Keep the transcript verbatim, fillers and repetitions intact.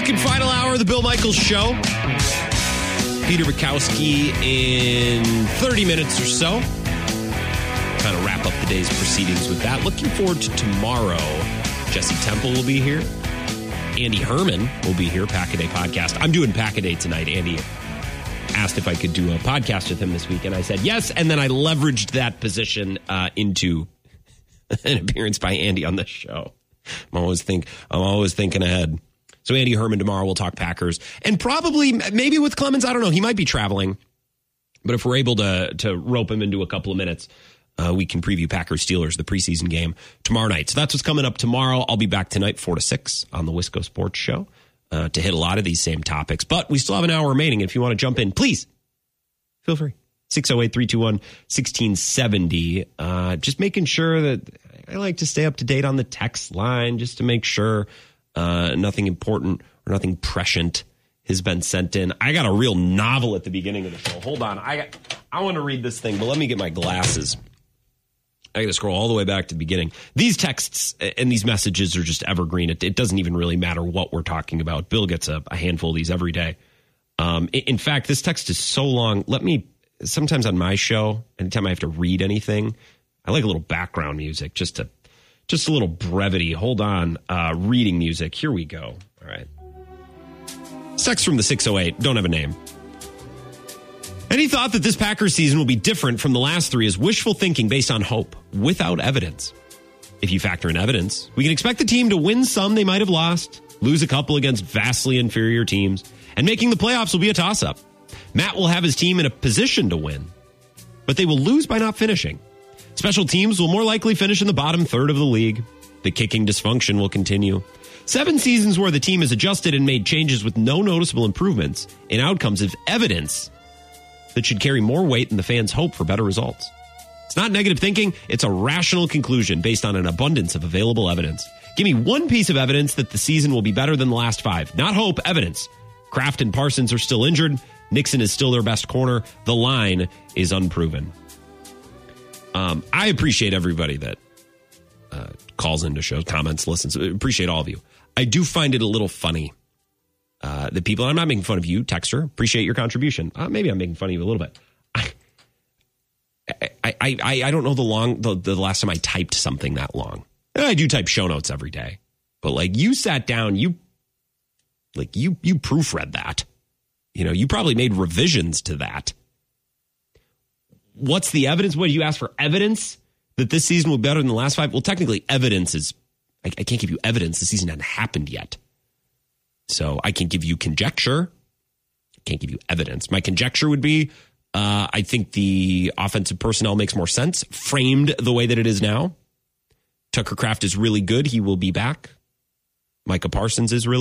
Look, in final hour of the Bill Michaels Show. Peter Bukowski in thirty minutes or so. Kind of wrap up the day's proceedings with that. Looking forward to tomorrow. Jesse Temple will be here. Andy Herman will be here, Pack a Day podcast. I'm doing Pack a Day tonight. Andy asked if I could do a podcast with him this week, and I said yes, and then I leveraged that position uh, into an appearance by Andy on the show. I'm always think I'm always thinking ahead. So Andy Herman tomorrow will talk Packers, and probably maybe with Clemens. I don't know. He might be traveling, but if we're able to to rope him into a couple of minutes, uh, we can preview Packers Steelers, the preseason game tomorrow night. So that's what's coming up tomorrow. I'll be back tonight four to six on the Wisco Sports Show uh, to hit a lot of these same topics. But we still have an hour remaining. If you want to jump in, please feel free. six oh eight, three two one, one six seven oh. Uh, just making sure that I like to stay up to date on the text line just to make sure uh, nothing important or nothing prescient has been sent in. I got a real novel at the beginning of the show. Hold on. I got, I want to read this thing, but let me get my glasses. I got to scroll all the way back to the beginning. These texts and these messages are just evergreen. It, it doesn't even really matter what we're talking about. Bill gets a, a handful of these every day. Um, in, in fact, this text is so long. Let me, sometimes on my show, anytime I have to read anything, I like a little background music, just to, just a little brevity. Hold on. Uh, reading music. Here we go. All right. Text from the six oh eight. Don't have a name. Any thought that this Packers season will be different from the last three is wishful thinking based on hope, without evidence. If you factor in evidence, we can expect the team to win some they might have lost, lose a couple against vastly inferior teams, and making the playoffs will be a toss-up. Matt will have his team in a position to win, but they will lose by not finishing. Special teams will more likely finish in the bottom third of the league. The kicking dysfunction will continue. Seven seasons where the team has adjusted and made changes with no noticeable improvements in outcomes of evidence that should carry more weight than the fans' hope for better results. It's not negative thinking. It's a rational conclusion based on an abundance of available evidence. Give me one piece of evidence that the season will be better than the last five. Not hope, evidence. Kraft and Parsons are still injured. Nixon is still their best corner. The line is unproven. Um, I appreciate everybody that uh, calls into shows, comments, listens. I appreciate all of you. I do find it a little funny uh, that people, I'm not making fun of you, texter, appreciate your contribution. Uh, maybe I'm making fun of you a little bit. I I, I, I don't know the long the, the last time I typed something that long. And I do type show notes every day. But like you sat down, you like you you proofread that. You know, you probably made revisions to that. What's the evidence? What, you ask for evidence that this season will be better than the last five? Well, technically, evidence is, I, I can't give you evidence. The season hasn't happened yet. So I can give you conjecture. I can't give you evidence. My conjecture would be, uh, I think the offensive personnel makes more sense, framed the way that it is now. Tucker Kraft is really good. He will be back. Micah Parsons is really